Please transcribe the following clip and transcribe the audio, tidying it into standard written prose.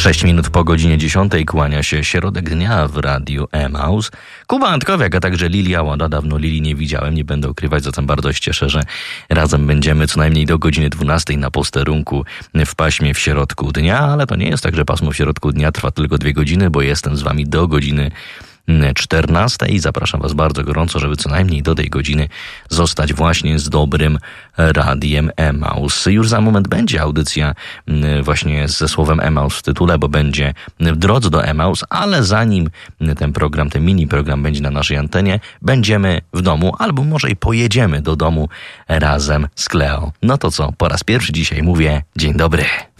6 minut po godzinie 10 kłania się środek dnia w radiu Emaus. Kuba Antkowiak, a także Lilia Łoda. Dawno Lili nie widziałem, nie będę ukrywać, zatem bardzo się cieszę, że razem będziemy co najmniej do godziny 12 na posterunku w paśmie w środku dnia, ale to nie jest tak, że pasmo w środku dnia trwa tylko 2 godziny, bo jestem z wami do godziny 14 i zapraszam was bardzo gorąco, żeby co najmniej do tej godziny zostać właśnie z dobrym radiem Emaus. Już za moment będzie audycja właśnie ze słowem Emaus w tytule, bo będzie w drodze do Emaus, ale zanim ten program, ten mini program będzie na naszej antenie, będziemy w domu, albo może i pojedziemy do domu razem z Kleo. No to co, po raz pierwszy dzisiaj mówię dzień dobry.